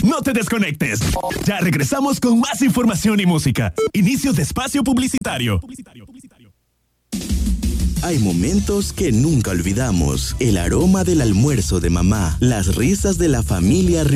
No te desconectes. Ya regresamos con más información y música. Inicio de espacio publicitario. Hay momentos que nunca olvidamos. El aroma del almuerzo de mamá, las risas de la familia